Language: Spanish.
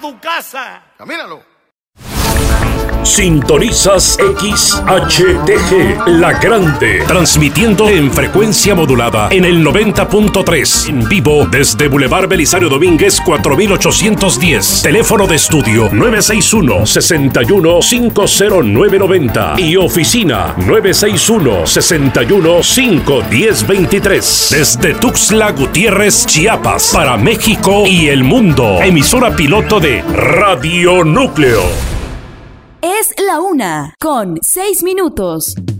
tu casa. Camínalo. Sintonizas XHTG, La Grande, transmitiendo en frecuencia modulada en el 90.3, en vivo desde Boulevard Belisario Domínguez 4810, teléfono de estudio 961-61-50990 y oficina 961-61-51023, desde Tuxtla Gutiérrez, Chiapas, para México y el mundo, emisora piloto de Radio Núcleo. Es la 1:06.